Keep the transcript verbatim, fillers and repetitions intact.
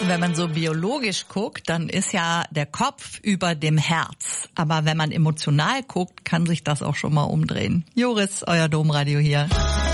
Wenn man so biologisch guckt, dann ist ja der Kopf über dem Herz. Aber wenn man emotional guckt, kann sich das auch schon mal umdrehen. Joris, euer Domradio hier.